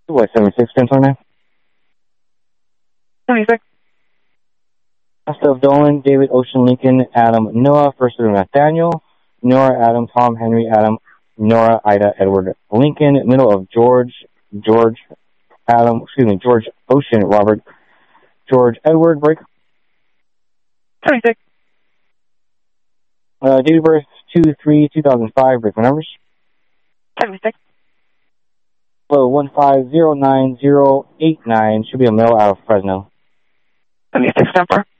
What, 76, 1029? 76. Last of Dolan, David, Ocean, Lincoln, Adam, Noah. First of Nathaniel, Nora, Adam, Tom, Henry, Adam, Nora, Ida, Edward, Lincoln. Middle of George, Adam, George, Ocean, Robert, George, Edward, break. 76. Date of birth, 2/3/2005, break my numbers. 76. Hello, 1509089, should be a male out of Fresno. 76 number.